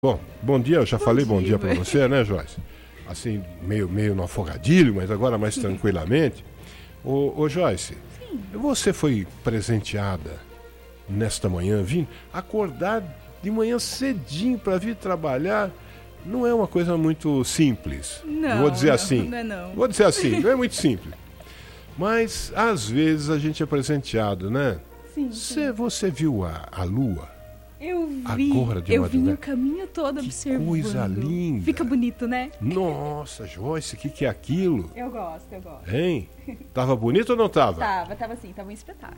Bom, bom dia, eu já falei bom dia para dia. você, né, Joyce? Assim, meio no afogadilho, mas agora mais tranquilamente. Ô Joyce, você foi presenteada nesta manhã, vindo acordar de manhã cedinho para vir trabalhar, não é uma coisa muito simples. Não, Vou dizer não, assim. não é não. Vou dizer assim, não é muito simples. Mas, às vezes, a gente é presenteado, né? Sim. Você viu a lua? Eu vi, Agora de eu vim madrugada. o caminho todo observando. Coisa linda. Fica bonito, né? Nossa, Joyce, o que é aquilo? Eu gosto, eu gosto. Hein? Tava bonito ou não tava? Tava assim, tava um espetáculo.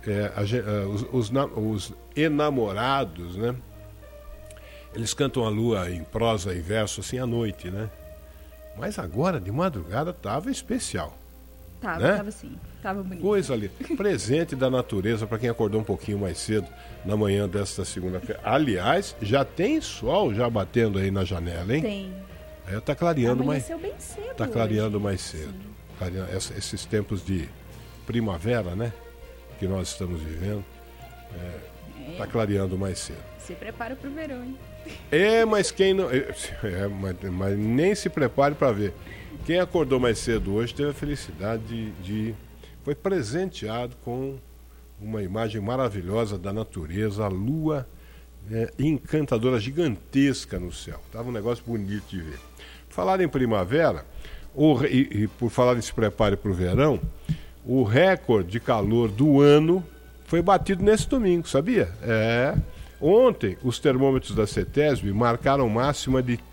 Os enamorados, né? Eles cantam a lua em prosa e verso assim à noite, né? Mas agora, de madrugada, tava especial. Né? Tava assim, tava bonito. Coisa ali. Presente da natureza para quem acordou um pouquinho mais cedo na manhã desta segunda-feira. Aliás, já tem sol já batendo aí na janela, hein? Tem. Tá clareando mais. Amanheceu bem cedo. Tá clareando hoje. mais cedo. Esses tempos de primavera, né? Que nós estamos vivendo. Tá clareando mais cedo. Se prepara pro verão, hein? Mas quem não. Mas nem se prepare para ver. Quem acordou mais cedo hoje teve a felicidade foi presenteado com uma imagem maravilhosa da natureza, a lua encantadora, gigantesca no céu. Tava um negócio bonito de ver. Falar em primavera, e por falar em se prepare para o verão, o recorde de calor do ano foi batido nesse domingo, sabia? Ontem, os termômetros da CETESB marcaram máxima de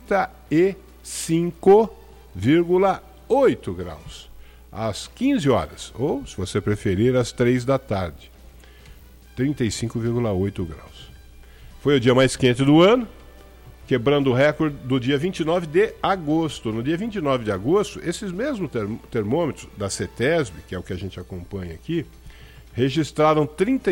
35,8 graus, às 15 horas, ou, se você preferir, às 3 da tarde. 35,8 graus. Foi o dia mais quente do ano, quebrando o recorde do dia 29 de agosto. No dia 29 de agosto, esses mesmos termômetros da CETESB, que é o que a gente acompanha aqui, registraram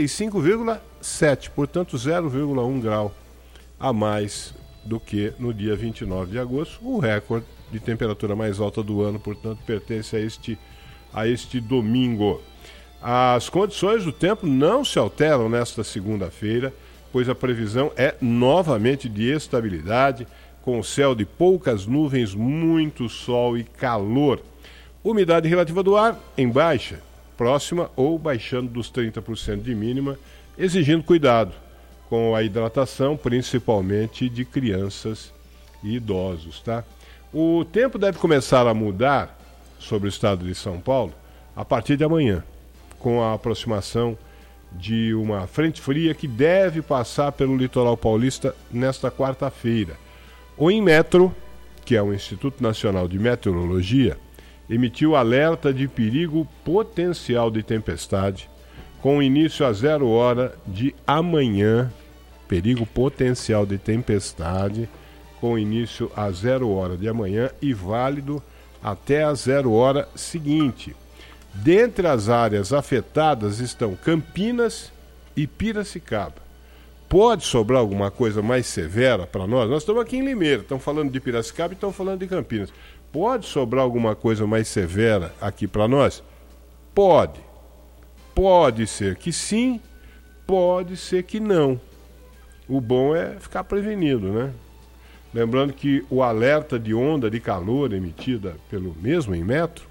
35,7, portanto 0,1 grau a mais do que no dia 29 de agosto. O recorde de temperatura mais alta do ano, portanto, pertence a este domingo. As condições do tempo não se alteram nesta segunda-feira, pois a previsão é novamente de estabilidade, com céu de poucas nuvens, muito sol e calor. Umidade relativa do ar em baixa, próxima ou baixando dos 30% de mínima, exigindo cuidado com a hidratação, principalmente de crianças e idosos, tá? O tempo deve começar a mudar sobre o estado de São Paulo a partir de amanhã, com a aproximação de uma frente fria que deve passar pelo litoral paulista nesta quarta-feira. O Inmetro, que é o Instituto Nacional de Meteorologia, emitiu alerta de perigo potencial de tempestade com início a 0 hora de amanhã. Perigo potencial de tempestade com início a 0 hora de amanhã e válido até a 0 hora seguinte. Dentre as áreas afetadas estão Campinas e Piracicaba. Pode sobrar alguma coisa mais severa para nós? Nós estamos aqui em Limeira, estamos falando de Piracicaba e estamos falando de Campinas. Pode sobrar alguma coisa mais severa aqui para nós? Pode. Pode ser que sim, pode ser que não. O bom é ficar prevenido, né? Lembrando que o alerta de onda de calor emitida pelo mesmo Inmetro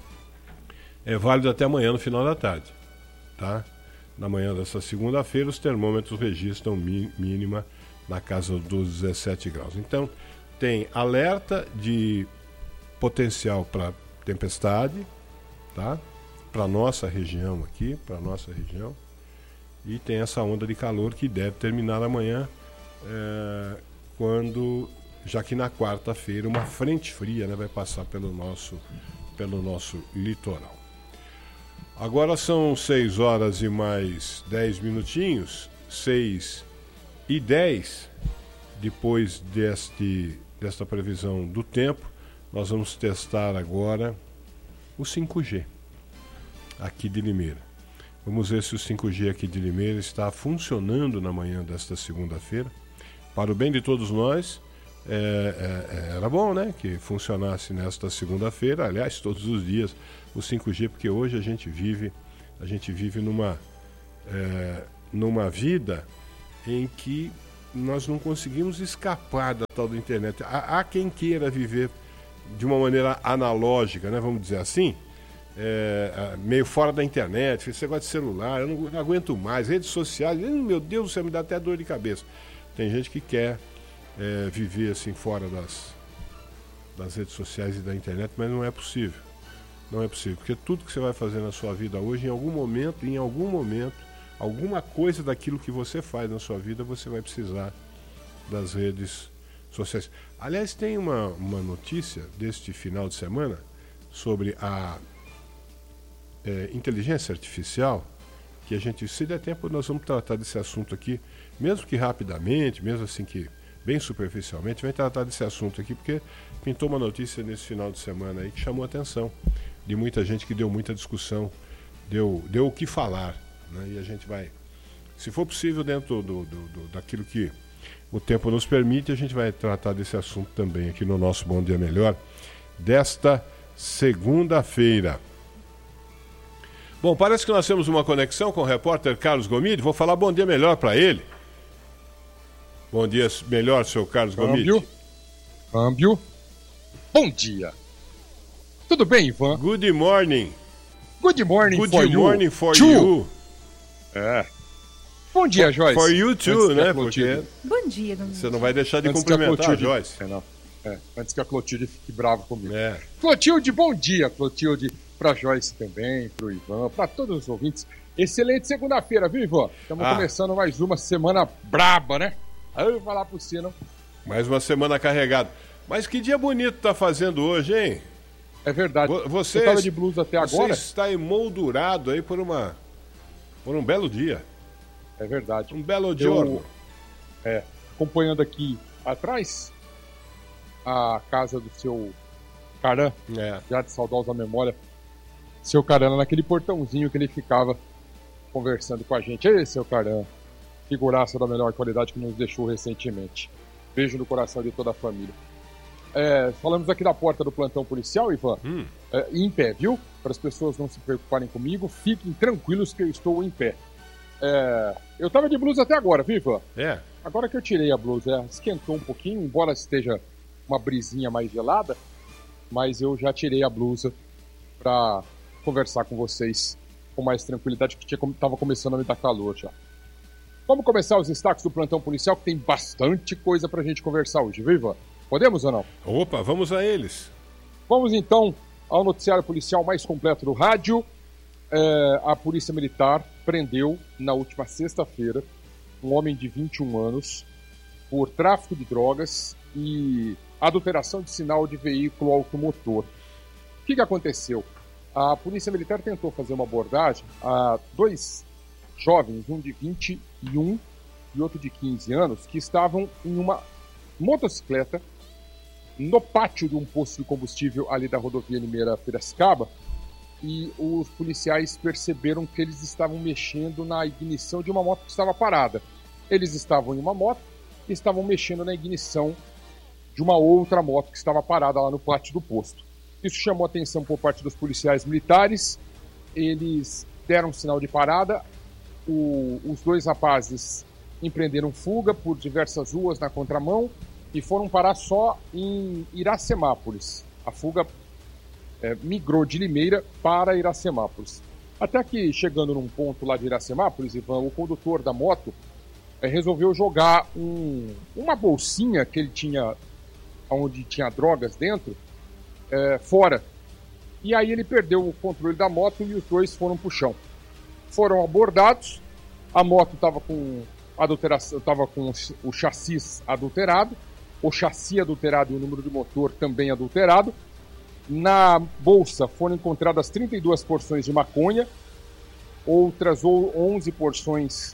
é válido até amanhã no final da tarde, tá? Na manhã dessa segunda-feira, os termômetros registram mínima na casa dos 17 graus. Então, tem alerta de potencial para tempestade, tá? Para nossa região aqui, para nossa região. E tem essa onda de calor que deve terminar amanhã, já que na quarta-feira uma frente fria, né, vai passar pelo nosso litoral. Agora são 6 horas e mais 10 minutinhos, 6h10, depois desta previsão do tempo, nós vamos testar agora o 5G aqui de Limeira. Vamos ver se o 5G aqui de Limeira está funcionando na manhã desta segunda-feira. Para o bem de todos nós, era bom, né, que funcionasse nesta segunda-feira, aliás, todos os dias, o 5G, porque hoje a gente vive numa vida em que nós não conseguimos escapar da tal da internet. Há quem queira viver de uma maneira analógica, né, vamos dizer assim, meio fora da internet, esse negócio de celular, eu não aguento mais, redes sociais, meu Deus do céu, me dá até dor de cabeça. Tem gente que quer viver assim fora das redes sociais e da internet, mas não é possível. Não é possível, porque tudo que você vai fazer na sua vida hoje, em algum momento, alguma coisa daquilo que você faz na sua vida, você vai precisar das redes sociais. Aliás, tem uma notícia deste final de semana sobre a inteligência artificial, que a gente, se der tempo, nós vamos tratar desse assunto aqui, mesmo que rapidamente, mesmo assim que bem superficialmente, vai tratar desse assunto aqui, porque pintou uma notícia nesse final de semana aí que chamou a atenção de muita gente, que deu muita discussão, deu o que falar, né? E a gente vai, se for possível, dentro daquilo que o tempo nos permite, a gente vai tratar desse assunto também aqui no nosso Bom Dia Melhor desta segunda-feira. Bom, parece que nós temos uma conexão com o repórter Carlos Gomide. Vou falar Bom Dia Melhor para ele. Bom dia melhor, seu Carlos Gomide. Câmbio. Bom dia. Tudo bem, Ivan? Good morning. Good morning Good for you. morning for you. Bom dia, Joyce. For you too, né? Porque Bom dia, Gomide. você não vai deixar de Antes que a cumprimentar a Clotilde- Joyce. não. Antes que a Clotilde fique brava comigo. É. Clotilde, bom dia, Clotilde. Pra Joyce também, pro Ivan, pra todos os ouvintes. Excelente segunda-feira, viu, Ivan? Estamos começando mais uma semana braba, né? Aí eu vou falar pro você, não? Mais uma semana carregada. Mas que dia bonito tá fazendo hoje, hein? É verdade. Você tava de blusa até agora? Você está emoldurado aí por um belo dia. É verdade. Um belo giorno. Acompanhando aqui atrás a casa do seu Caran, já de saudosa memória. Seu Caran, naquele portãozinho que ele ficava conversando com a gente. Ei, seu Caran, figuraça da melhor qualidade que nos deixou recentemente. Beijo no coração de toda a família. Falamos aqui da porta do plantão policial, Ivan, em pé, viu? Para as pessoas não se preocuparem comigo, fiquem tranquilos que eu estou em pé. Eu tava de blusa até agora, viu, Ivan? Agora que eu tirei a blusa, esquentou um pouquinho, embora esteja uma brisinha mais gelada, mas eu já tirei a blusa para conversar com vocês com mais tranquilidade, que estava começando a me dar calor já. Vamos começar os destaques do plantão policial, que tem bastante coisa pra gente conversar hoje, viu, Ivan? Podemos ou não? Opa, vamos a eles. Vamos então ao noticiário policial mais completo do rádio. A Polícia Militar prendeu, na última sexta-feira, um homem de 21 anos por tráfico de drogas e adulteração de sinal de veículo automotor. O que aconteceu? A Polícia Militar tentou fazer uma abordagem a dois jovens, um de 21 e outro de 15 anos, que estavam em uma motocicleta no pátio de um posto de combustível ali da rodovia Limeira-Piracicaba, e os policiais perceberam que eles estavam mexendo na ignição de uma moto que estava parada. Eles estavam em uma moto e estavam mexendo na ignição de uma outra moto que estava parada lá no pátio do posto. Isso chamou a atenção por parte dos policiais militares. Eles deram um sinal de parada. Os dois rapazes empreenderam fuga por diversas ruas na contramão e foram parar só em Iracemápolis. A fuga migrou de Limeira para Iracemápolis. Até que, chegando num ponto lá de Iracemápolis, Ivan, o condutor da moto resolveu jogar uma bolsinha que ele tinha, onde tinha drogas dentro, fora. E aí ele perdeu o controle da moto e os dois foram pro chão. Foram abordados, a moto estava com adulteração, estava com o chassi adulterado, o chassi adulterado e o número de motor também adulterado. Na bolsa foram encontradas 32 porções de maconha, outras 11 porções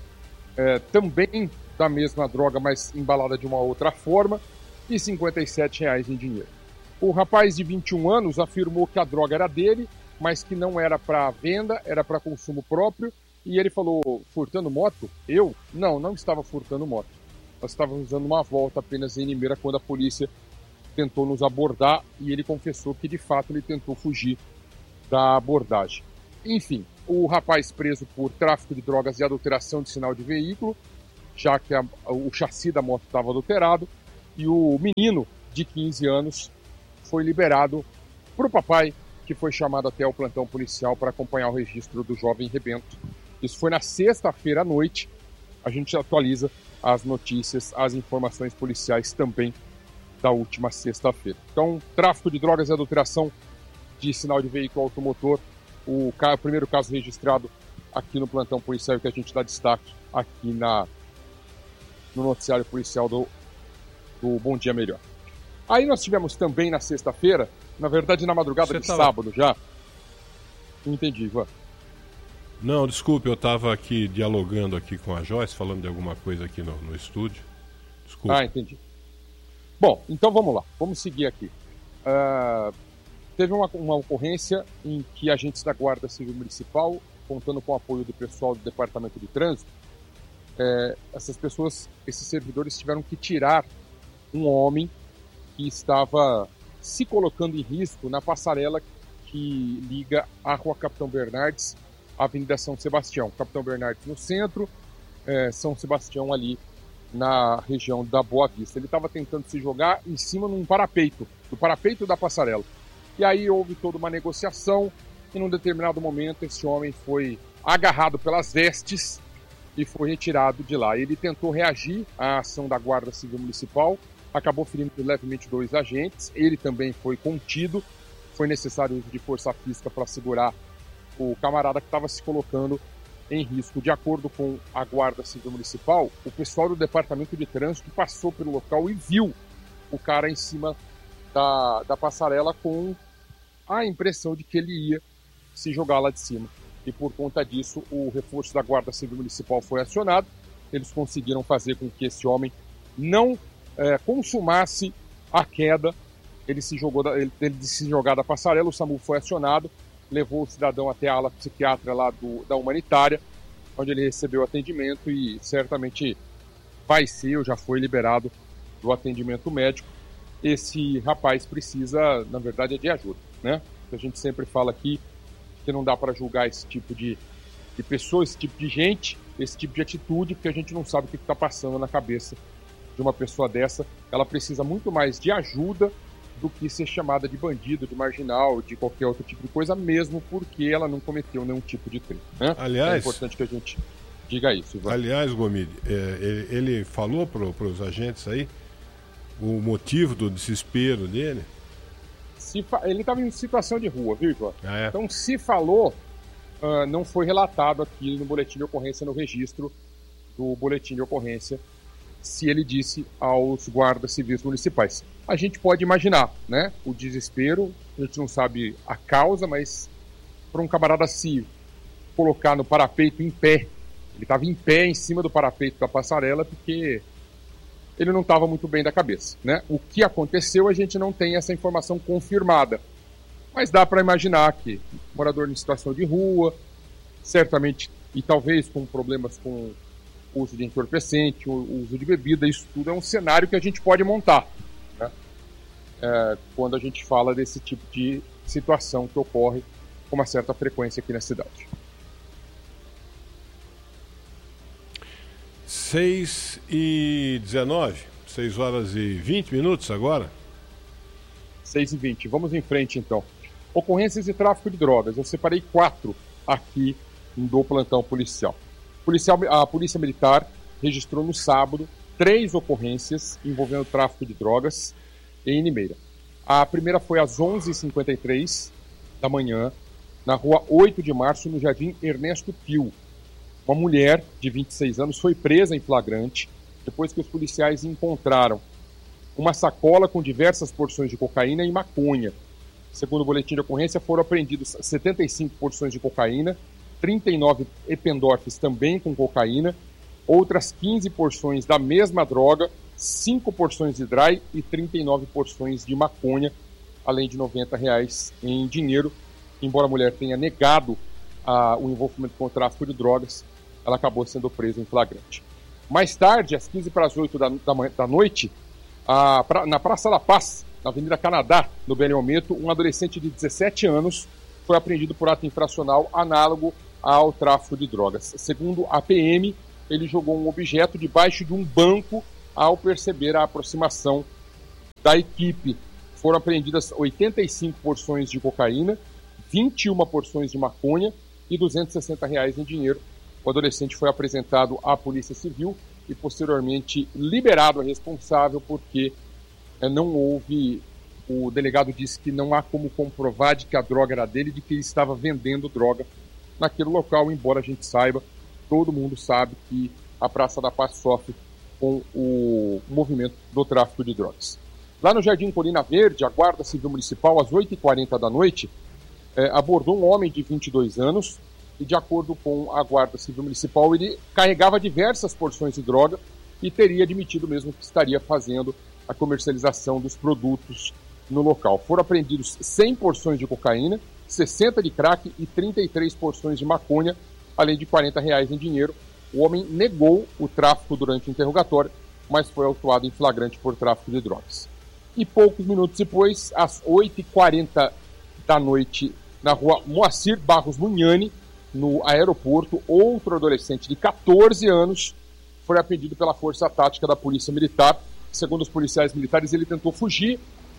também da mesma droga, mas embalada de uma outra forma, e R$57 em dinheiro. O rapaz de 21 anos afirmou que a droga era dele, mas que não era para venda, era para consumo próprio, e ele falou: furtando moto? Eu? Não estava furtando moto. Nós estávamos dando uma volta apenas em Limeira quando a polícia tentou nos abordar, e ele confessou que de fato ele tentou fugir da abordagem. Enfim, o rapaz preso por tráfico de drogas e adulteração de sinal de veículo já que o chassi da moto estava adulterado, e o menino de 15 anos foi liberado para o papai, que foi chamado até o plantão policial para acompanhar o registro do jovem rebento. Isso foi na sexta-feira à noite. A gente atualiza as notícias, as informações policiais também da última sexta-feira. Então, tráfico de drogas e adulteração de sinal de veículo automotor, o primeiro caso registrado aqui no plantão policial que a gente dá destaque aqui no noticiário policial do Bom Dia Melhor. Aí nós tivemos também na sexta-feira, na verdade na madrugada de sábado já. Não entendi, Ivan. Não, desculpe, eu estava aqui dialogando aqui com a Joyce, falando de alguma coisa aqui no estúdio. Desculpe. Ah, entendi. Bom, então vamos lá, vamos seguir aqui. Teve uma ocorrência em que agentes da Guarda Civil Municipal, contando com o apoio do pessoal do Departamento de Trânsito, esses servidores tiveram que tirar um homem que estava se colocando em risco na passarela que liga a Rua Capitão Bernardes à Avenida São Sebastião. Capitão Bernardes no centro, São Sebastião ali na região da Boa Vista. Ele estava tentando se jogar em cima do parapeito da passarela. E aí houve toda uma negociação e num determinado momento esse homem foi agarrado pelas vestes e foi retirado de lá. Ele tentou reagir à ação da Guarda Civil Municipal, acabou ferindo levemente 2 agentes, ele também foi contido, foi necessário o uso de força física para segurar o camarada que estava se colocando em risco. De acordo com a Guarda Civil Municipal, o pessoal do Departamento de Trânsito passou pelo local e viu o cara em cima da passarela com a impressão de que ele ia se jogar lá de cima. E por conta disso, o reforço da Guarda Civil Municipal foi acionado. Eles conseguiram fazer com que esse homem não consumasse a queda. Ele se jogar da passarela, o SAMU foi acionado, levou o cidadão até a ala psiquiatra lá da Humanitária, onde ele recebeu atendimento e certamente vai ser ou já foi liberado do atendimento médico. Esse rapaz precisa, na verdade, de ajuda, né? A gente sempre fala aqui que não dá para julgar esse tipo de pessoa, esse tipo de gente, esse tipo de atitude, porque a gente não sabe o que está passando na cabeça de uma pessoa dessa. Ela precisa muito mais de ajuda do que ser chamada de bandido, de marginal, de qualquer outro tipo de coisa, mesmo porque ela não cometeu nenhum tipo de crime, né? Aliás, é importante que a gente diga isso, Ivan. Aliás, Gomide, ele falou para os agentes aí o motivo do desespero dele? Ele estava em situação de rua, viu, Ivan? Então, se falou, não foi relatado aqui no boletim de ocorrência, no registro do boletim de ocorrência, se ele disse aos guardas civis municipais. A gente pode imaginar, né? O desespero, a gente não sabe a causa, mas para um camarada se colocar no parapeito em pé, ele estava em pé em cima do parapeito da passarela porque ele não estava muito bem da cabeça, né? O que aconteceu, a gente não tem essa informação confirmada, mas dá para imaginar que morador em situação de rua, certamente, e talvez com problemas com o uso de entorpecente, o uso de bebida, isso tudo é um cenário que a gente pode montar, né? Quando a gente fala desse tipo de situação que ocorre com uma certa frequência aqui na cidade. 6h19, 6 horas e 20 minutos agora. 6h20, vamos em frente então. Ocorrências de tráfico de drogas, eu separei 4 aqui do plantão policial. A Polícia Militar registrou no sábado 3 ocorrências envolvendo tráfico de drogas em Limeira. A primeira foi às 11h53 da manhã, na rua 8 de março, no Jardim Ernesto Pio. Uma mulher de 26 anos foi presa em flagrante depois que os policiais encontraram uma sacola com diversas porções de cocaína e maconha. Segundo o boletim de ocorrência, foram apreendidos 75 porções de cocaína, 39 ependorfes também com cocaína, outras 15 porções da mesma droga, 5 porções de dry e 39 porções de maconha, além de R$90 em dinheiro. Embora a mulher tenha negado o envolvimento com o tráfico de drogas, ela acabou sendo presa em flagrante. Mais tarde, às 7h15 da noite, na Praça da Paz, na Avenida Canadá, no Belém-Almeto, um adolescente de 17 anos foi apreendido por ato infracional análogo ao tráfico de drogas. Segundo a PM, ele jogou um objeto debaixo de um banco ao perceber a aproximação da equipe. Foram apreendidas 85 porções de cocaína, 21 porções de maconha e R$260 em dinheiro. O adolescente foi apresentado à Polícia Civil e posteriormente liberado a responsável porque não houve... O delegado disse que não há como comprovar de que a droga era dele, de que ele estava vendendo droga naquele local, embora a gente saiba, todo mundo sabe que a Praça da Paz sofre com o movimento do tráfico de drogas. Lá no Jardim Colina Verde, a Guarda Civil Municipal, às 8h40 da noite, abordou um homem de 22 anos e, de acordo com a Guarda Civil Municipal, ele carregava diversas porções de droga e teria admitido mesmo que estaria fazendo a comercialização dos produtos no local. Foram apreendidos 100 porções de cocaína, 60 de crack e 33 porções de maconha, além de R$40 em dinheiro. O homem negou o tráfico durante o interrogatório, mas foi autuado em flagrante por tráfico de drogas. E poucos minutos depois, às 8h40 da noite, na rua Moacir Barros Mugnani, no aeroporto, outro adolescente de 14 anos foi apreendido pela Força Tática da Polícia Militar. Segundo os policiais militares, ele tentou fugir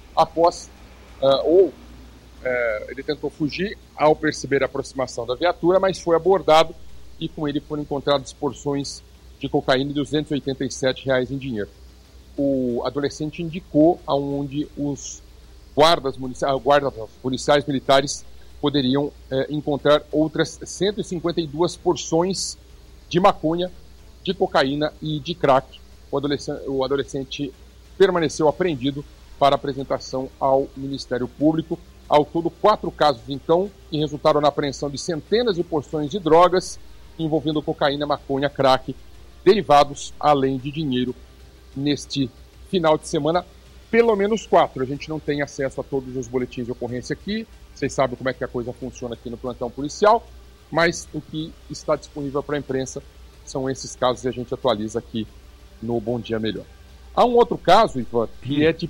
ele tentou fugir ao perceber a aproximação da viatura, mas foi abordado e com ele foram encontradas porções de cocaína e R$287 em dinheiro. O adolescente indicou aonde os guardas policiais militares poderiam encontrar outras 152 porções de maconha, de cocaína e de crack. O adolescente permaneceu apreendido para apresentação ao Ministério Público. Ao todo, 4 casos, então, que resultaram na apreensão de centenas de porções de drogas envolvendo cocaína, maconha, crack, derivados, além de dinheiro, neste final de semana. Pelo menos 4. A gente não tem acesso a todos os boletins de ocorrência aqui. Vocês sabem como é que a coisa funciona aqui no plantão policial, mas o que está disponível para a imprensa são esses casos e a gente atualiza aqui no Bom Dia Melhor. Há um outro caso, Ivan, que é de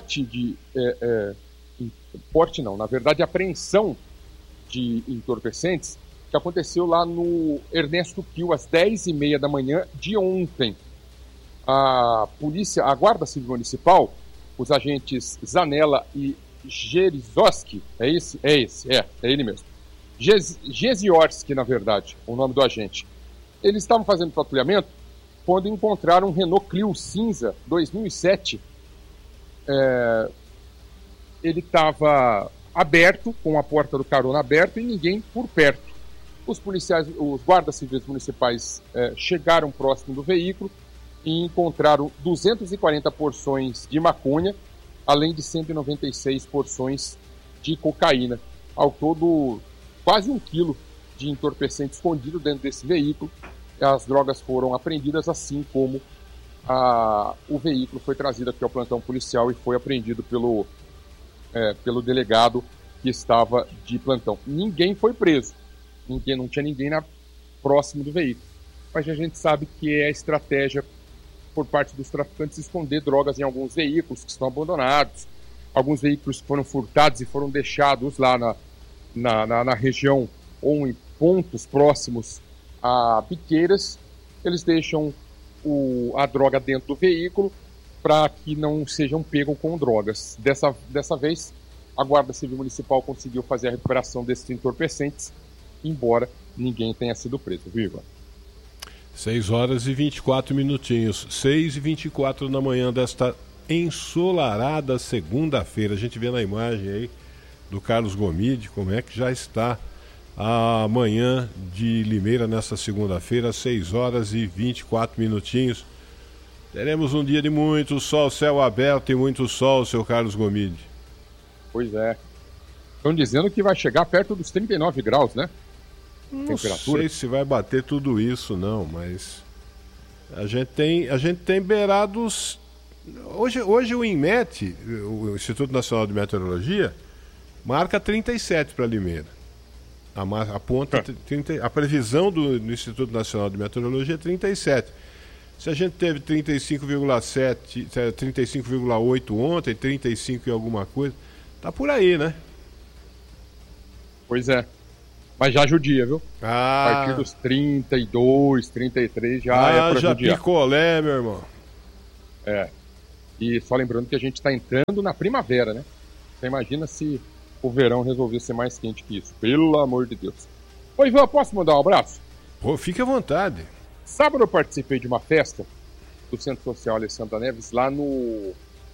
apreensão de entorpecentes, que aconteceu lá no Ernesto Kiel, às 10h30 da manhã de ontem. A Guarda Civil Municipal, os agentes Zanella e Gerizoski, é ele mesmo. Gesiorski, na verdade, o nome do agente. Eles estavam fazendo patrulhamento quando encontraram um Renault Clio cinza 2007. Ele estava aberto, com a porta do carona aberta e ninguém por perto. Os guardas civis municipais chegaram próximo do veículo e encontraram 240 porções de maconha, além de 196 porções de cocaína. Ao todo, quase 1 quilo de entorpecente escondido dentro desse veículo. As drogas foram apreendidas, assim como o veículo foi trazido aqui ao plantão policial e foi apreendido pelo delegado que estava de plantão. Ninguém foi preso, não tinha ninguém próximo do veículo. Mas a gente sabe que é a estratégia por parte dos traficantes esconder drogas em alguns veículos que estão abandonados, alguns veículos que foram furtados e foram deixados lá na região ou em pontos próximos a biqueiras. Eles deixam a droga dentro do veículo para que não sejam pegos com drogas. Dessa vez, a Guarda Civil Municipal conseguiu fazer a recuperação desses entorpecentes, embora ninguém tenha sido preso, viu, Ivan? 6h24. 6h24 da manhã desta ensolarada segunda-feira. A gente vê na imagem aí do Carlos Gomide como é que já está a manhã de Limeira nesta segunda-feira, 6h24. Teremos um dia de muito sol, céu aberto e muito sol, seu Carlos Gomide. Pois é. Estão dizendo que vai chegar perto dos 39 graus, né? Não sei se vai bater tudo isso, não, mas a gente tem beirados. Hoje o INMET, o Instituto Nacional de Meteorologia, marca 37 para Limeira. A previsão do Instituto Nacional de Meteorologia é 37. Se a gente teve 35,7, 35,8 ontem, 35 e alguma coisa, tá por aí, né? Pois é. Mas já judia, viu? Ah. A partir dos 32, 33 já é pra já judiar. picolé, meu irmão. É. E só lembrando que a gente tá entrando na primavera, né? Você imagina se o verão resolver ser mais quente que isso. Pelo amor de Deus. Ô, Ivan, posso mandar um abraço? Pô, fique à vontade. Sábado eu participei de uma festa do Centro Social Alessandra Neves lá no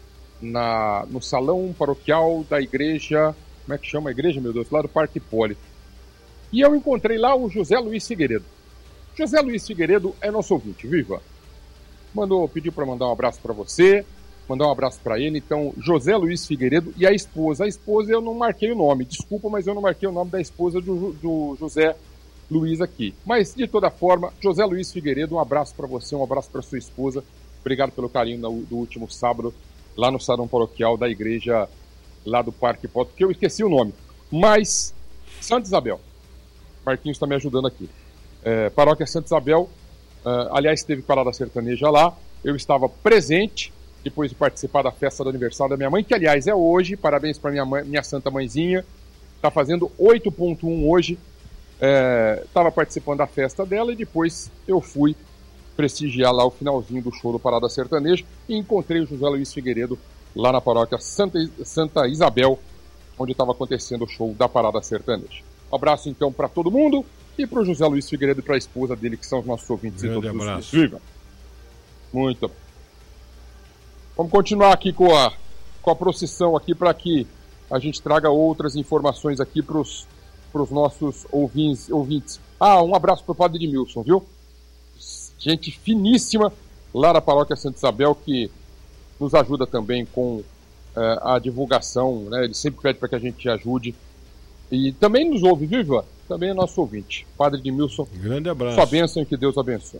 salão paroquial da igreja. Como é que chama a igreja, meu Deus? Lá do Parque Hipólito. E eu encontrei lá o José Luiz Figueiredo. José Luiz Figueiredo é nosso ouvinte, viva. Pediu para mandar um abraço para você, mandar um abraço para ele. Então, José Luiz Figueiredo e a esposa. A esposa eu não marquei o nome, desculpa, mas eu não marquei o nome da esposa do José Luiz aqui. Mas, de toda forma, José Luiz Figueiredo, um abraço para você, um abraço para sua esposa. Obrigado pelo carinho do último sábado, lá no salão paroquial da igreja, lá do Parque Hipólito, que eu esqueci o nome. Mas, Santa Isabel. Marquinhos está me ajudando aqui. Paróquia Santa Isabel, aliás, teve parada sertaneja lá. Eu estava presente, depois de participar da festa do aniversário da minha mãe, que, aliás, é hoje. Parabéns para minha santa mãezinha. Está fazendo 8.1 hoje. Estava participando da festa dela e depois eu fui prestigiar lá o finalzinho do show do Parada Sertaneja e encontrei o José Luiz Figueiredo lá na paróquia Santa Isabel, onde estava acontecendo o show da Parada Sertaneja. Um abraço, então, para todo mundo e para o José Luiz Figueiredo e para a esposa dele, que são os nossos ouvintes. Grande abraço. Viva! Muito bem. Vamos continuar aqui com a procissão aqui para que a gente traga outras informações aqui para os nossos ouvintes. Um abraço para o Padre Edmilson, viu? Gente finíssima lá na paróquia Santa Isabel, que nos ajuda também com a divulgação, né? Ele sempre pede para que a gente ajude. E também nos ouve, viu, Ivan? Também é nosso ouvinte. Padre Edmilson. Grande abraço. Sua bênção e que Deus abençoe.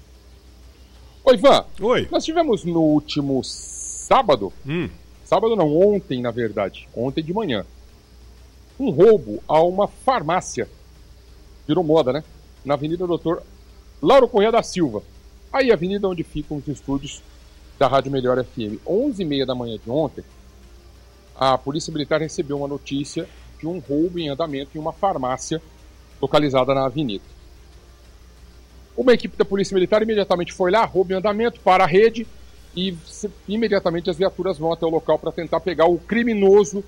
Oi, Ivan. Oi. Nós tivemos no último sábado, sábado não, ontem, na verdade, ontem de manhã, um roubo a uma farmácia. Virou moda, né? Na Avenida Doutor Lauro Corrêa da Silva. Aí, a avenida onde ficam os estúdios da Rádio Melhor FM. 11h30 da manhã de ontem, a Polícia Militar recebeu uma notícia de um roubo em andamento em uma farmácia localizada na avenida. Uma equipe da Polícia Militar imediatamente foi lá, roubo em andamento, para a rede, e imediatamente as viaturas vão até o local para tentar pegar o criminoso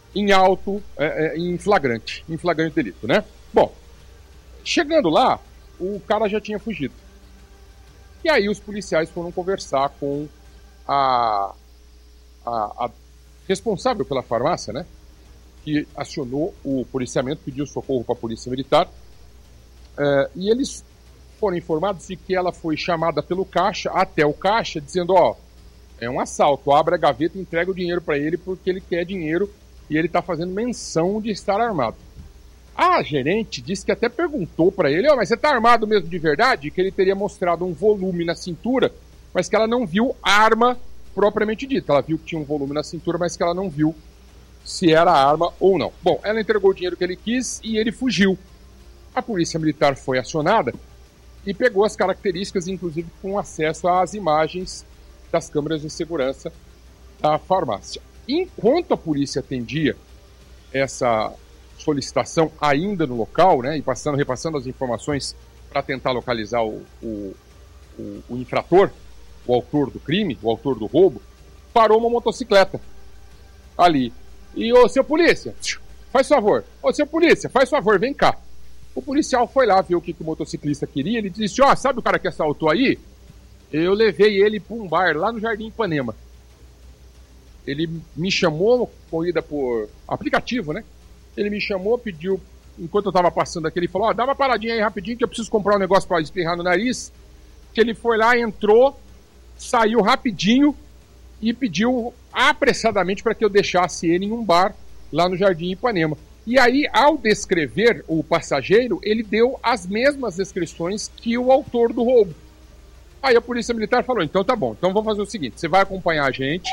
em flagrante delito, né? Bom, chegando lá, o cara já tinha fugido. E aí os policiais foram conversar com a responsável pela farmácia, né? Que acionou o policiamento, pediu socorro para a Polícia Militar. E eles foram informados de que ela foi chamada pelo caixa, até o caixa, dizendo, é um assalto, abre a gaveta e entrega o dinheiro para ele porque ele quer dinheiro e ele está fazendo menção de estar armado. A gerente disse que até perguntou para ele, mas você está armado mesmo de verdade? Que ele teria mostrado um volume na cintura, mas que ela não viu arma propriamente dita. Ela viu que tinha um volume na cintura, mas que ela não viu se era arma ou não. Bom, ela entregou o dinheiro que ele quis e ele fugiu. A Polícia Militar foi acionada e pegou as características, inclusive com acesso às imagens das câmeras de segurança da farmácia. Enquanto a polícia atendia essa solicitação ainda no local, né, e repassando as informações para tentar localizar o infrator, o autor do crime, o autor do roubo, parou uma motocicleta ali. E, seu polícia, faz favor. Seu polícia, faz favor, vem cá. O policial foi lá ver o que o motociclista queria. Ele disse, sabe o cara que assaltou aí? Eu levei ele para um bar lá no Jardim Ipanema. Ele me chamou, corrida por aplicativo, né? Ele me chamou, pediu, enquanto eu estava passando aqui, ele falou, dá uma paradinha aí rapidinho que eu preciso comprar um negócio para espirrar no nariz. Que ele foi lá, entrou, saiu rapidinho e pediu apressadamente para que eu deixasse ele em um bar lá no Jardim Ipanema. E aí, ao descrever o passageiro, ele deu as mesmas descrições que o autor do roubo. Aí a Polícia Militar falou, então tá bom, então vamos fazer o seguinte, você vai acompanhar a gente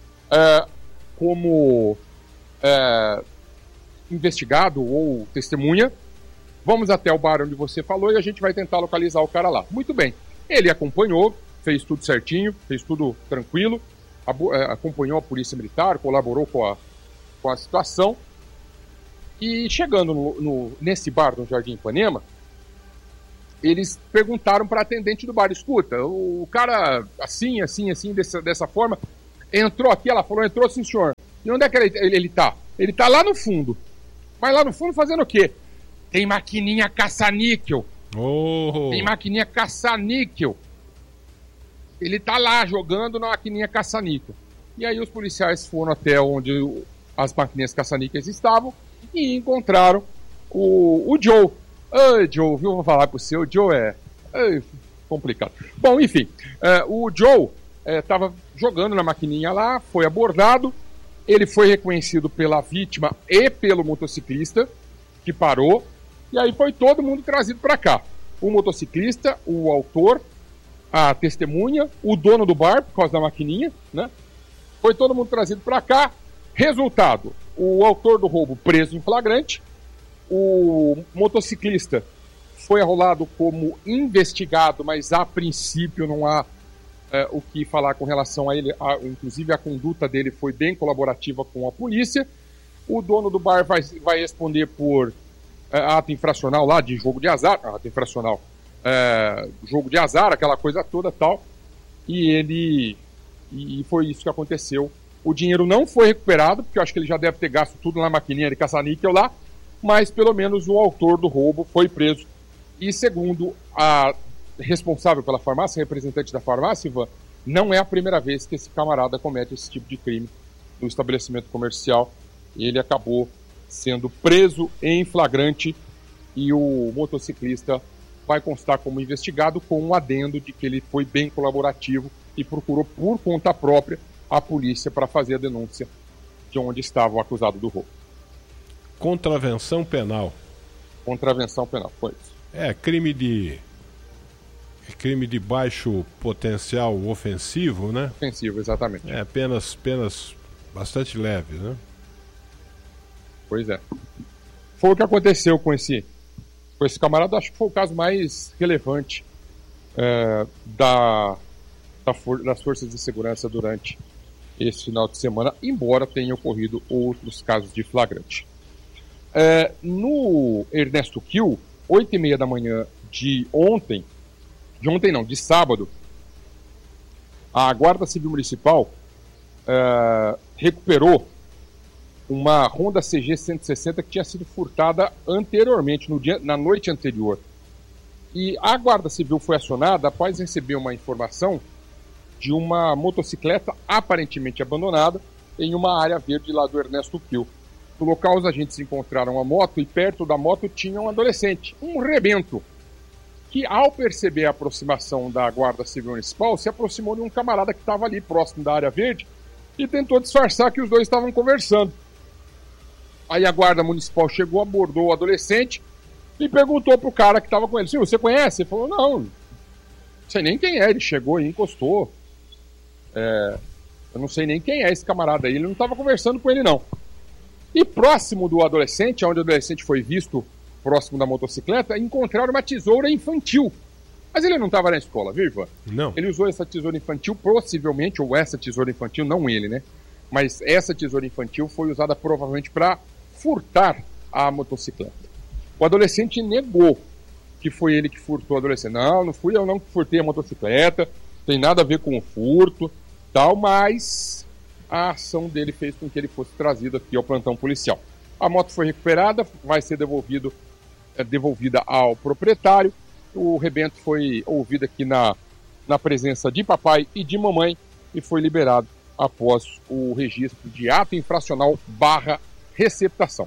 como investigado ou testemunha, vamos até o bar onde você falou e a gente vai tentar localizar o cara lá. Muito bem, ele acompanhou, fez tudo certinho, fez tudo tranquilo, acompanhou a Polícia Militar, colaborou com a situação E chegando nesse bar no Jardim Ipanema, eles perguntaram para a atendente do bar, escuta, o cara assim, dessa forma, entrou aqui, ela falou, entrou sim, senhor. E onde é que ele tá? Ele tá lá no fundo. Mas lá no fundo fazendo o quê? Tem maquininha caça-níquel. Oh. Tem maquininha caça-níquel. Ele tá lá jogando na maquininha caça-níquel. E aí os policiais foram até onde as maquininhas caça-níqueis estavam e encontraram o Joe. Ai, Joe, viu? Vou falar pro seu. O Joe é complicado. Bom, enfim. O Joe estava jogando na maquininha lá, foi abordado. Ele foi reconhecido pela vítima e pelo motociclista, que parou. E aí foi todo mundo trazido para cá. O motociclista, o autor, a testemunha, o dono do bar, por causa da maquininha, né? Foi todo mundo trazido para cá. Resultado, o autor do roubo preso em flagrante. O motociclista foi arrolado como investigado, mas a princípio não há o que falar com relação a ele. Inclusive a conduta dele foi bem colaborativa com a polícia. O dono do bar vai responder por ato infracional lá de jogo de azar. Ato infracional. Jogo de azar, aquela coisa toda tal. E foi isso que aconteceu. O dinheiro não foi recuperado, porque eu acho que ele já deve ter gasto tudo na maquininha de caça-níquel lá, mas pelo menos o autor do roubo foi preso. E segundo a responsável pela farmácia, representante da farmácia, Ivan, não é a primeira vez que esse camarada comete esse tipo de crime no estabelecimento comercial. Ele acabou sendo preso em flagrante e o motociclista vai constar como investigado com um adendo de que ele foi bem colaborativo e procurou por conta própria a polícia para fazer a denúncia de onde estava o acusado do roubo. Contravenção penal. Contravenção penal, foi isso. Crime de baixo potencial ofensivo, né? Ofensivo, exatamente. Penas bastante leves, né? Pois é. Foi o que aconteceu com esse camarada. Acho que foi o caso mais relevante das forças de segurança durante esse final de semana, embora tenham ocorrido outros casos de flagrante. No Ernesto Kiel, 8h30 da manhã de sábado, a Guarda Civil Municipal recuperou uma Honda CG 160 que tinha sido furtada anteriormente, na noite anterior. E a Guarda Civil foi acionada após receber uma informação de uma motocicleta aparentemente abandonada em uma área verde lá do Ernesto Kiel. No local, os agentes encontraram a moto e perto da moto tinha um adolescente, um rebento, que ao perceber a aproximação da Guarda Civil Municipal, se aproximou de um camarada que estava ali próximo da área verde e tentou disfarçar que os dois estavam conversando. Aí a Guarda Municipal chegou, abordou o adolescente e perguntou pro cara que estava com ele: você conhece? Ele falou: não sei nem quem é. Ele chegou e encostou. Eu não sei nem quem é esse camarada aí. Ele não estava conversando com ele, não. E próximo do adolescente, onde o adolescente foi visto próximo da motocicleta, encontraram uma tesoura infantil. Mas ele não estava na escola, viu, Ivan? Não. Ele usou essa tesoura infantil, possivelmente, ou essa tesoura infantil, não ele, né? Mas essa tesoura infantil foi usada provavelmente para furtar a motocicleta. O adolescente negou que foi ele que furtou a adolescente. Não fui eu não que furtei a motocicleta, tem nada a ver com o furto, tal, mas a ação dele fez com que ele fosse trazido aqui ao plantão policial. A moto foi recuperada, vai ser devolvida ao proprietário. O rebento foi ouvido aqui na presença de papai e de mamãe e foi liberado após o registro de ato infracional / receptação.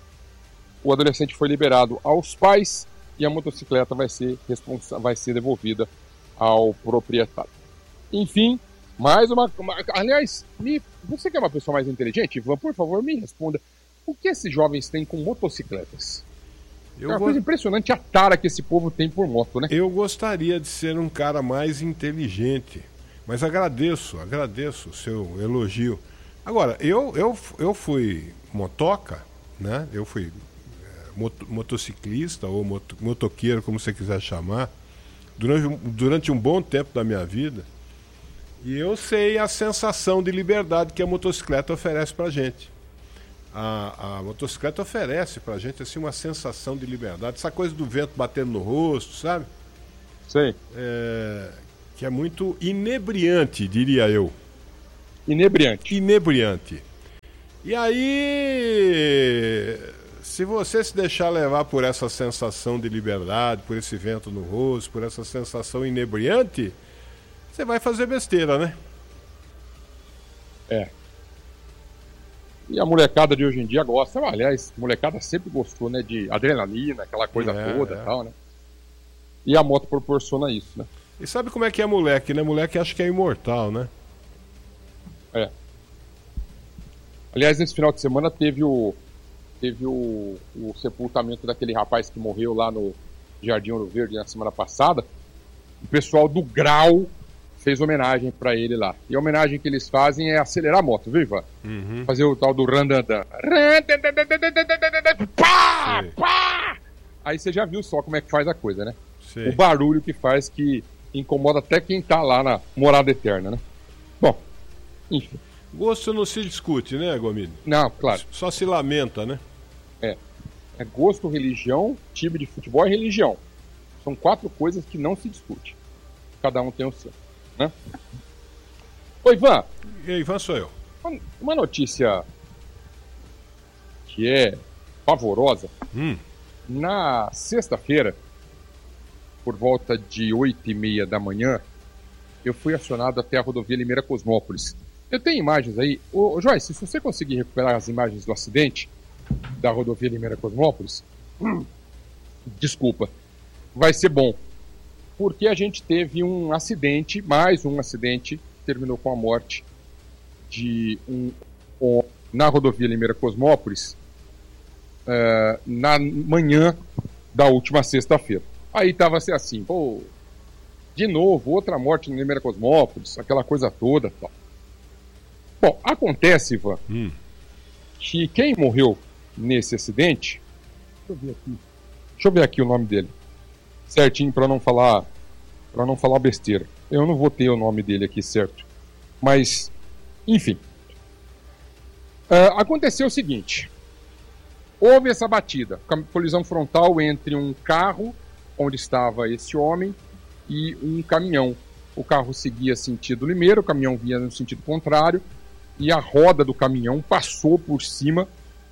O adolescente foi liberado aos pais e a motocicleta vai ser devolvida ao proprietário. Enfim, mais uma... Aliás, você que é uma pessoa mais inteligente, Ivan, por favor, me responda. O que esses jovens têm com motocicletas? É uma coisa impressionante a tara que esse povo tem por moto, né? Eu gostaria de ser um cara mais inteligente, mas agradeço o seu elogio. Agora, eu fui motoca, né? Eu fui motociclista ou motoqueiro, como você quiser chamar, durante um bom tempo da minha vida. E eu sei a sensação de liberdade que a motocicleta oferece pra gente. a motocicleta oferece pra gente assim, uma sensação de liberdade. Essa coisa do vento batendo no rosto, sabe? Sei. Que é muito inebriante, diria eu. Inebriante. E aí, se você se deixar levar por essa sensação de liberdade, por esse vento no rosto, por essa sensação inebriante, você vai fazer besteira, né? E a molecada de hoje em dia gosta. Aliás, a molecada sempre gostou, né? De adrenalina, aquela coisa toda e tal, né? E a moto proporciona isso, né? E sabe como é que é moleque, né? Moleque acha que é imortal, né? Aliás, nesse final de semana teve o sepultamento daquele rapaz que morreu lá no Jardim Ouro Verde na semana passada. O pessoal do Grau fez homenagem pra ele lá. E a homenagem que eles fazem é acelerar a moto, viu, Ivan? Fazer o tal do randandan. Pá! Pá! Aí você já viu só como é que faz a coisa, né? Sim. O barulho que faz que incomoda até quem tá lá na morada eterna, né? Bom, enfim. Gosto não se discute, né, Gomide? Não, claro. Só se lamenta, né? É gosto, religião, time de futebol e religião. São 4 coisas que não se discute. Cada um tem o seu, né? Ô, Ivan. E Ivan sou eu. Uma notícia que é pavorosa. Na sexta-feira, por volta de 8h30 da manhã, eu fui acionado até a rodovia Limeira Cosmópolis. Eu tenho imagens aí. Ô, Joyce, se você conseguir recuperar as imagens do acidente da rodovia Limeira Cosmópolis, desculpa, vai ser bom. Porque a gente teve um acidente, mais um acidente, que terminou com a morte de um homem na rodovia Limeira Cosmópolis na manhã da última sexta-feira. Aí tava assim, pô, de novo, outra morte no Limeira Cosmópolis, aquela coisa toda, tal. Bom, acontece, Ivan, que quem morreu nesse acidente, deixa eu ver aqui o nome dele, certinho, para não falar besteira. Eu não vou ter o nome dele aqui certo, mas, enfim, aconteceu o seguinte: houve essa batida, colisão frontal entre um carro onde estava esse homem e um caminhão. O carro seguia sentido Limeira, o caminhão vinha no sentido contrário, e a roda do caminhão passou por cima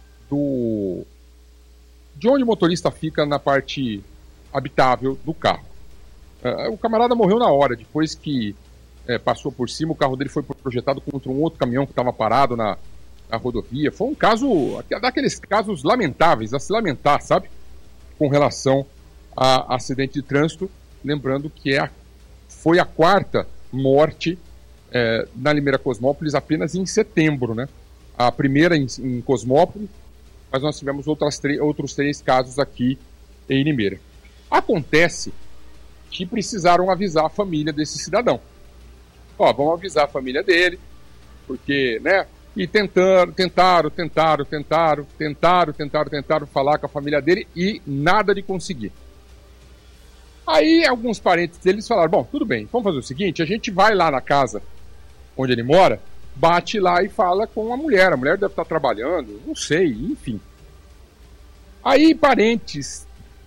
de onde o motorista fica na parte habitável do carro. O camarada morreu na hora, depois que passou por cima, o carro dele foi projetado contra um outro caminhão que estava parado na rodovia. Foi um caso, daqueles casos lamentáveis, a se lamentar, sabe? Com relação a acidente de trânsito, lembrando que foi a 4ª morte na Limeira Cosmópolis apenas em setembro, né? A primeira em Cosmópolis, mas nós tivemos outros 3 casos aqui em Limeira. Acontece que precisaram avisar a família desse cidadão. Vamos avisar a família dele, porque, né? E tentaram falar com a família dele e nada de conseguir. Aí alguns parentes deles falaram, bom, tudo bem, vamos fazer o seguinte, a gente vai lá na casa onde ele mora, bate lá e fala com a mulher deve estar trabalhando, não sei, enfim. Aí parentes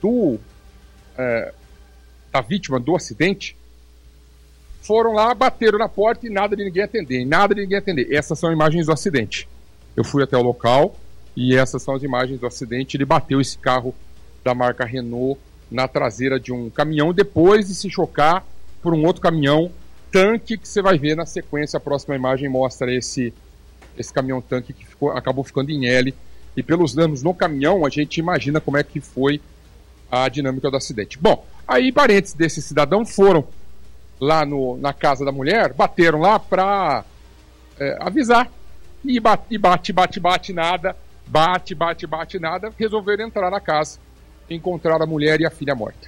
da vítima do acidente foram lá, bateram na porta e nada de ninguém atender. Essas são imagens do acidente. Eu fui até o local e essas são as imagens do acidente. Ele bateu esse carro da marca Renault na traseira de um caminhão, depois de se chocar por um outro caminhão tanque, que você vai ver na sequência. A próxima imagem mostra esse caminhão tanque que acabou ficando em L. E pelos danos no caminhão, a gente imagina como é que foi a dinâmica do acidente. Bom, aí parentes desse cidadão foram lá na casa da mulher, bateram lá para avisar. E bate, nada. Bate, nada. Resolveram entrar na casa, encontrar a mulher e a filha morta.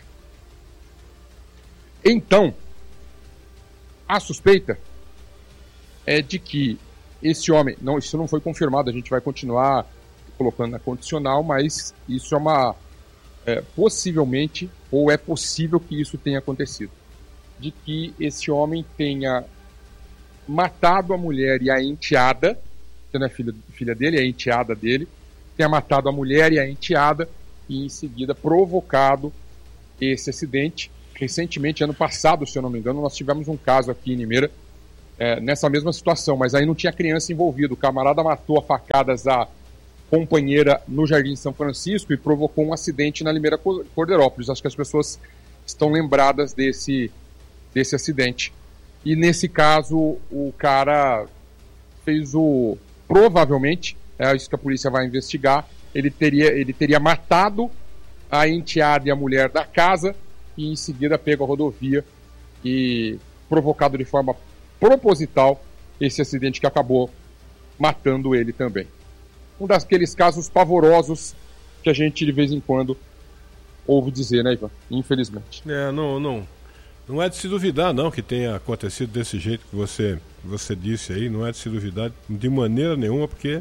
Então, a suspeita é de que esse homem... Não, isso não foi confirmado, a gente vai continuar colocando na condicional, mas isso possivelmente, ou é possível que isso tenha acontecido. De que esse homem tenha matado a mulher e a enteada, você não é filha dele, é enteada dele, tenha matado a mulher e a enteada e em seguida provocado esse acidente. Recentemente, ano passado, se eu não me engano, nós tivemos um caso aqui em Limeira nessa mesma situação, mas aí não tinha criança envolvida. O camarada matou a facadas a companheira no Jardim São Francisco e provocou um acidente na Limeira Corderópolis. Acho que as pessoas estão lembradas desse acidente. E nesse caso, o cara fez provavelmente, é isso que a polícia vai investigar, ele teria matado a enteada e a mulher da casa e em seguida pego a rodovia e provocado de forma proposital esse acidente que acabou matando ele também. Um daqueles casos pavorosos que a gente de vez em quando ouve dizer, né, Ivan? Infelizmente. Não é de se duvidar, não, que tenha acontecido desse jeito que você disse aí. Não é de se duvidar de maneira nenhuma, porque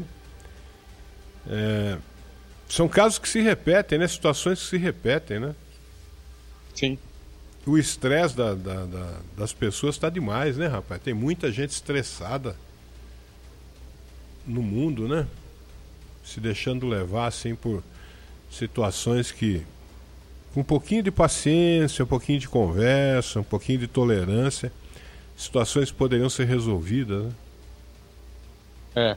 são casos que se repetem, né? Situações que se repetem, né? Sim. O estresse das pessoas está demais, né, rapaz? Tem muita gente estressada no mundo, né? Se deixando levar, assim, por situações que, com um pouquinho de paciência, um pouquinho de conversa, um pouquinho de tolerância, situações poderiam ser resolvidas, né?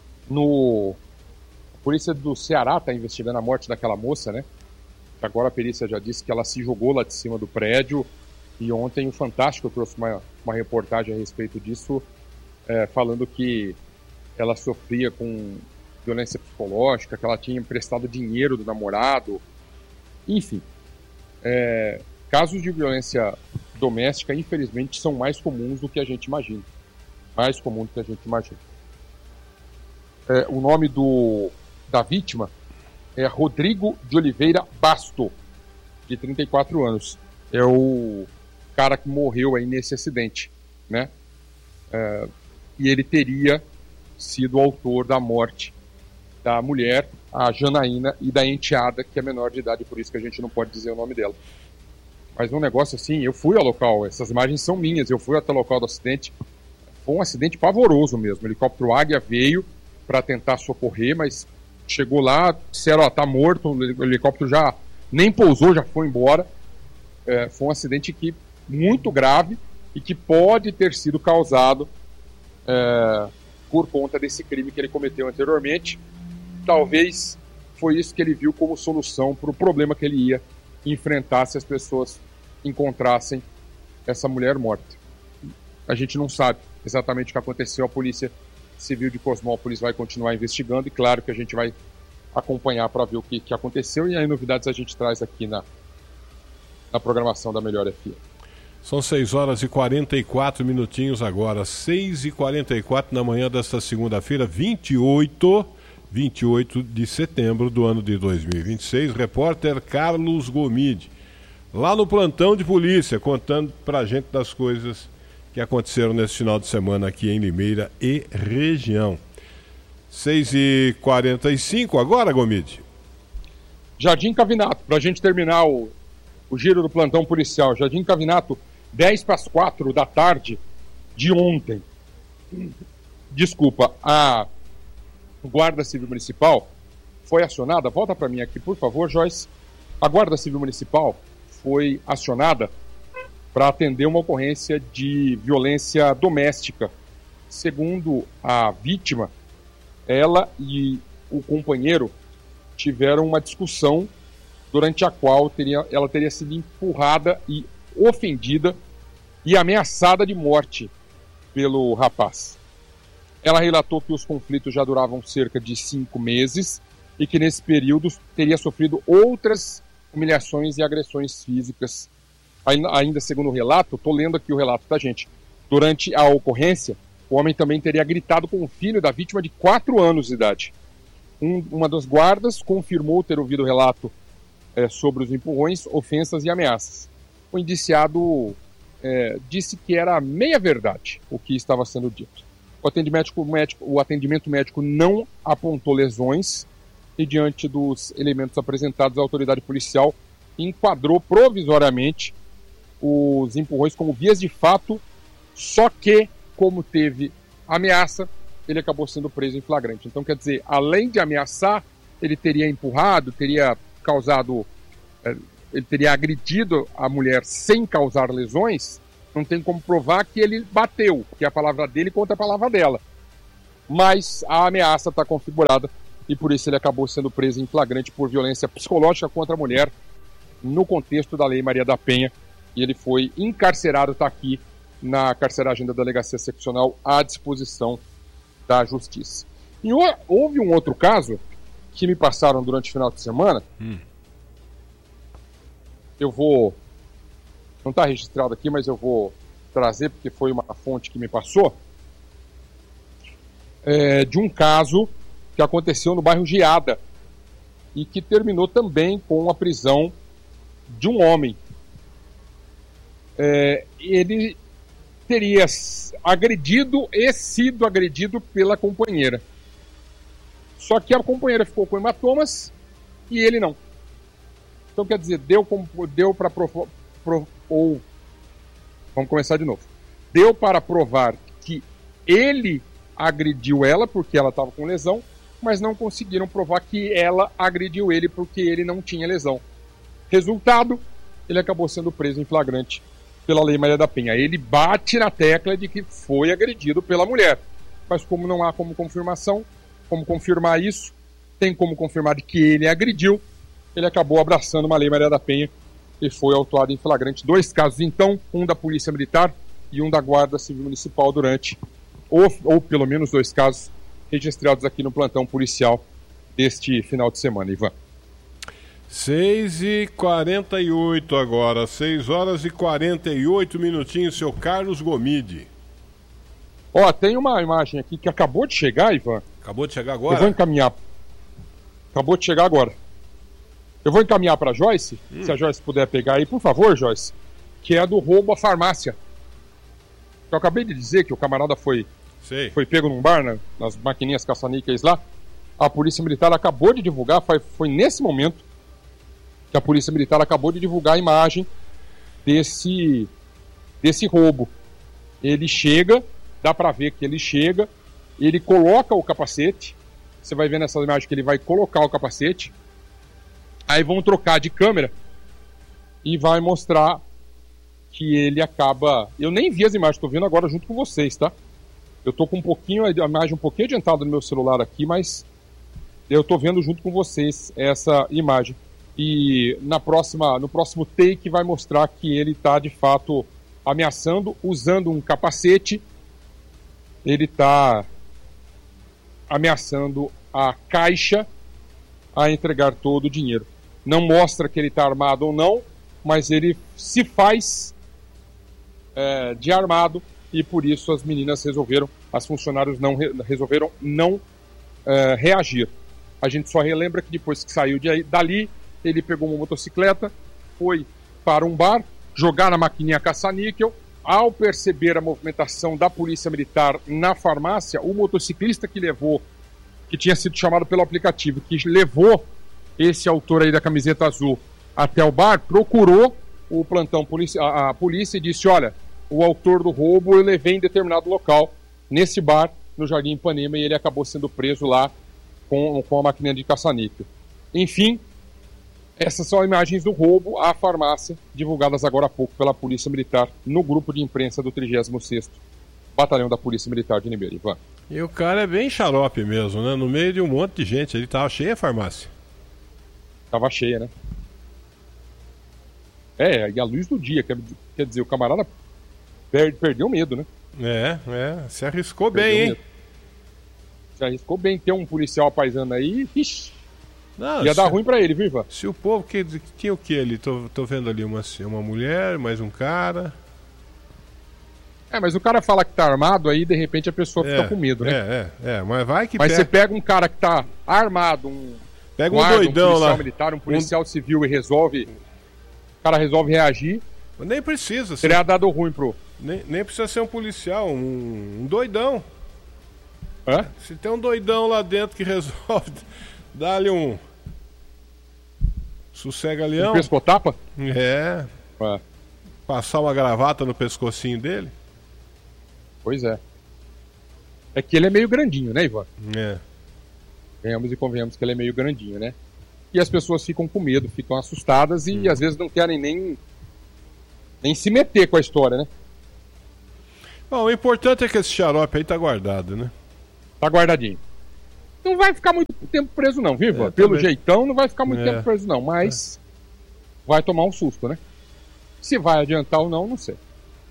A polícia do Ceará está investigando a morte daquela moça, né? Agora a perícia já disse que ela se jogou lá de cima do prédio e ontem o Fantástico trouxe uma reportagem a respeito disso, falando que ela sofria com violência psicológica, que ela tinha emprestado dinheiro do namorado, enfim. Casos de violência doméstica, infelizmente, são mais comuns do que a gente imagina. Mais comum do que a gente imagina. O nome da vítima é Rodrigo de Oliveira Basto, de 34 anos. É o cara que morreu aí nesse acidente, né? E ele teria sido o autor da morte da mulher, a Janaína, e da enteada, que é menor de idade, por isso que a gente não pode dizer o nome dela. Mas um negócio assim, eu fui ao local, essas imagens são minhas, eu fui até o local do acidente, foi um acidente pavoroso mesmo. O helicóptero Águia veio para tentar socorrer, mas chegou lá, disseram, tá morto, o helicóptero já nem pousou, já foi embora. Foi um acidente muito grave e que pode ter sido causado por conta desse crime que ele cometeu anteriormente. Talvez foi isso que ele viu como solução para o problema que ele ia enfrentar se as pessoas encontrassem essa mulher morta. A gente não sabe exatamente o que aconteceu. A Polícia Civil de Cosmópolis vai continuar investigando e claro que a gente vai acompanhar para ver o que aconteceu e aí novidades a gente traz aqui na programação da Melhor FM. São 6 horas e 44 minutinhos agora, 6h44 na manhã desta segunda-feira, 28 de setembro do ano de 2026. Repórter Carlos Gomide, lá no plantão de polícia, contando pra gente das coisas que aconteceram nesse final de semana aqui em Limeira e região. 6h45 agora, Gomide. Jardim Cavinato, pra gente terminar o giro do plantão policial. Jardim Cavinato, 10:04 da tarde de ontem. Desculpa, a Guarda Civil Municipal foi acionada. Volta para mim aqui, por favor, Joyce. A Guarda Civil Municipal foi acionada para atender uma ocorrência de violência doméstica. Segundo a vítima, ela e o companheiro tiveram uma discussão durante a qual ela teria sido empurrada e ofendida e ameaçada de morte pelo rapaz. Ela relatou que os conflitos já duravam cerca de 5 meses e que nesse período teria sofrido outras humilhações e agressões físicas. Ainda segundo o relato, estou lendo aqui o relato, tá, gente? Durante a ocorrência, o homem também teria gritado com o filho da vítima de 4 anos de idade. Uma das guardas confirmou ter ouvido o relato sobre os empurrões, ofensas e ameaças. O indiciado disse que era meia verdade o que estava sendo dito. O atendimento médico não apontou lesões e, diante dos elementos apresentados, a autoridade policial enquadrou provisoriamente os empurrões como vias de fato, só que, como teve ameaça, ele acabou sendo preso em flagrante. Então, quer dizer, além de ameaçar, ele teria empurrado, teria causado... ele teria agredido a mulher sem causar lesões. Não tem como provar que ele bateu, que é a palavra dele contra a palavra dela. Mas a ameaça está configurada e por isso ele acabou sendo preso em flagrante por violência psicológica contra a mulher no contexto da Lei Maria da Penha. E ele foi encarcerado, está aqui na carceragem da Delegacia Seccional à disposição da Justiça. E houve um outro caso que me passaram durante o final de semana. Eu vou... Não está registrado aqui, mas eu vou trazer, porque foi uma fonte que me passou. De um caso que aconteceu no bairro Geada e que terminou também com a prisão de um homem. Ele teria agredido e sido agredido pela companheira. Só que a companheira ficou com hematomas e ele não. Então, quer dizer, deu para vamos começar de novo. Deu para provar que ele agrediu ela porque ela estava com lesão, mas não conseguiram provar que ela agrediu ele porque ele não tinha lesão. Resultado, ele acabou sendo preso em flagrante pela Lei Maria da Penha. Ele bate na tecla de que foi agredido pela mulher, mas como não há como confirmar isso, tem como confirmar que ele agrediu, ele acabou abraçando uma Lei Maria da Penha e foi autuado em flagrante. 2 casos, então, um da Polícia Militar e um da Guarda Civil Municipal ou pelo menos 2 casos registrados aqui no plantão policial deste final de semana, Ivan. 6h48 agora, 6h48 minutinhos, seu Carlos Gomide. Tem uma imagem aqui que acabou de chegar, Ivan. Acabou de chegar agora? Eu vou encaminhar. Acabou de chegar agora. Eu vou encaminhar para a Joyce, se a Joyce puder pegar aí, por favor, Joyce, que é do roubo à farmácia. Eu acabei de dizer que o camarada foi pego num bar, nas maquininhas caça-níqueis lá. A Polícia Militar acabou de divulgar, foi nesse momento que a Polícia Militar acabou de divulgar a imagem desse roubo. Ele chega, dá para ver que ele chega, ele coloca o capacete, você vai ver nessa imagem que ele vai colocar o capacete, aí vão trocar de câmera e vai mostrar que ele acaba... Eu nem vi as imagens, estou vendo agora junto com vocês, tá? Eu estou com a imagem um pouquinho adiantada no meu celular aqui, mas eu estou vendo junto com vocês essa imagem. E no próximo take vai mostrar que ele está de fato ameaçando, usando um capacete. Ele está ameaçando a caixa a entregar todo o dinheiro. Não mostra que ele está armado ou não, mas ele se faz de armado e por isso as funcionários resolveram não reagir. A gente só relembra que depois que saiu dali, ele pegou uma motocicleta, foi para um bar, jogar na maquininha caça-níquel. Ao perceber a movimentação da Polícia Militar na farmácia, o motociclista que tinha sido chamado pelo aplicativo, que levou esse autor aí da camiseta azul até o bar, procurou o plantão a polícia e disse: olha, o autor do roubo eu levei em determinado local, nesse bar, no Jardim Ipanema, e ele acabou sendo preso lá com a maquininha de caça-níquel. Enfim, essas são imagens do roubo à farmácia, divulgadas agora há pouco pela Polícia Militar no grupo de imprensa do 36º Batalhão da Polícia Militar de Limeira. Ivan. E o cara é bem xarope mesmo, né? No meio de um monte de gente, ele tava cheia a farmácia. Tava cheia, né? E a luz do dia, quer dizer, o camarada perdeu medo, né? Se arriscou bem, hein? Se arriscou bem. Ter um policial paisano aí, não, ia dar ruim pra ele, viu, Ivan? Se o povo que tinha o que ali? Tô vendo ali uma mulher, mais um cara. Mas o cara fala que tá armado, aí de repente a pessoa fica com medo, né? Mas vai que Mas você pega um cara que tá armado, pega um doidão um policial lá. Militar, um policial civil e o cara resolve reagir. Nem precisa. Teria dado ruim Nem precisa ser um policial, um doidão. Hã? Se tem um doidão lá dentro que resolve, dá-lhe um sossega-leão. Um pescotapa? Passar uma gravata no pescocinho dele. Pois é. É que ele é meio grandinho, né, Ivan? É. Venhamos e convenhamos que ele é meio grandinho, né? E as pessoas ficam com medo, ficam assustadas e às vezes não querem nem se meter com a história, né? Bom, o importante é que esse xarope aí tá guardado, né? Tá guardadinho. Não vai ficar muito tempo preso não, viu, Ivan? É, Pelo também. jeitão não vai ficar muito tempo preso não, mas vai tomar um susto, né? Se vai adiantar ou não, não sei.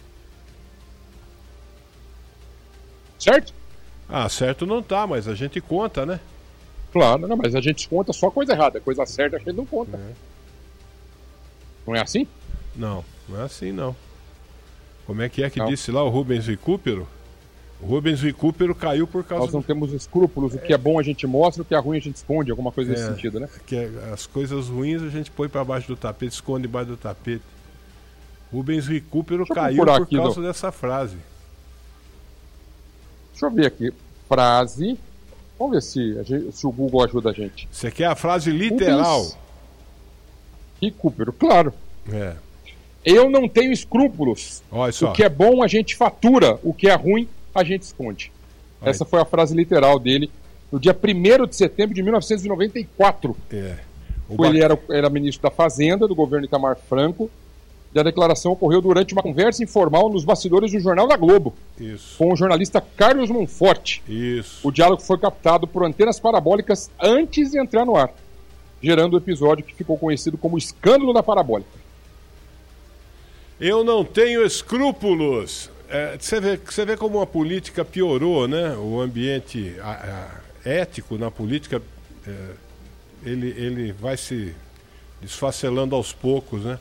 Certo? Ah, certo não tá, mas a gente conta, né? Claro, não, mas a gente conta só coisa errada. Coisa certa a gente não conta. Não é assim? Não é assim não. Como é que não. Disse lá o Rubens Recupero? O Rubens Recupero caiu por causa... Nós não temos escrúpulos, o que é bom a gente mostra, o que é ruim a gente esconde, alguma coisa nesse sentido, né? Que as coisas ruins a gente põe para baixo do tapete, esconde debaixo do tapete. Rubens Recupero caiu por causa dessa frase. Deixa eu ver aqui. Frase... Vamos ver se o Google ajuda a gente. Você quer a frase literal? Recupero, claro. É. Eu não tenho escrúpulos. Olha só. O que é bom a gente fatura, o que é ruim a gente esconde. Olha. Essa foi a frase literal dele no dia 1º de setembro de 1994. Ele era ministro da Fazenda do governo Itamar Franco. E a declaração ocorreu durante uma conversa informal nos bastidores do Jornal da Globo. Isso. Com o jornalista Carlos Monforte. Isso. O diálogo foi captado por antenas parabólicas antes de entrar no ar, gerando o episódio que ficou conhecido como Escândalo da Parabólica. Eu não tenho escrúpulos. Você vê como a política piorou, né? O ambiente ético na política, ele vai se desfacelando aos poucos, né?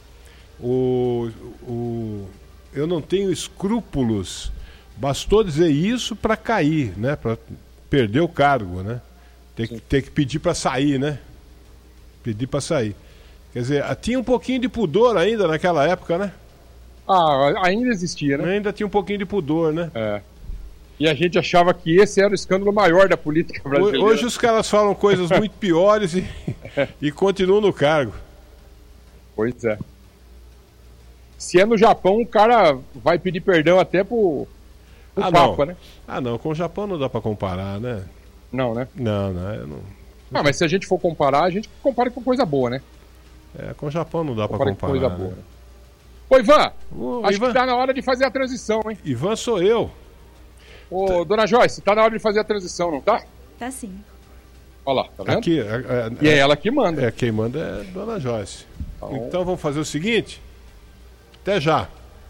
Eu não tenho escrúpulos. Bastou dizer isso para cair, né? Para perder o cargo, né? Ter que pedir para sair, né? Pedir para sair. Quer dizer, tinha um pouquinho de pudor ainda naquela época, né? Ainda existia, né? Ainda tinha um pouquinho de pudor, né? E a gente achava que esse era o escândalo maior da política brasileira. Hoje os caras falam coisas muito piores e continuam no cargo. Pois é. Se é no Japão, o cara vai pedir perdão até pro Papa, né? Não, com o Japão não dá pra comparar, né? Não, né? Não. Mas se a gente for comparar, a gente compara com coisa boa, né? Com o Japão não dá pra comparar. Com coisa boa, né? Ô, Ivan, acho que tá na hora de fazer a transição, hein? Ivan sou eu. Ô, dona Joyce, tá na hora de fazer a transição, não tá? Tá sim. Olha lá, tá vendo? Aqui, e é ela que manda. Quem manda é a dona Joyce. Então vamos fazer o seguinte... Até já.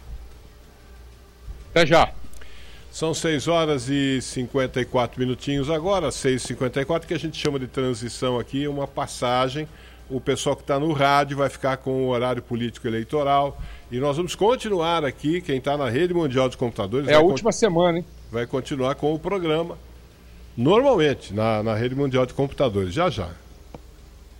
Até já. São 6 horas e 54 minutinhos agora, 6h54, que a gente chama de transição aqui, uma passagem. O pessoal que está no rádio vai ficar com o horário político eleitoral. E nós vamos continuar aqui, quem está na Rede Mundial de Computadores... É a última semana, hein? Vai continuar com o programa, normalmente, na Rede Mundial de Computadores, já.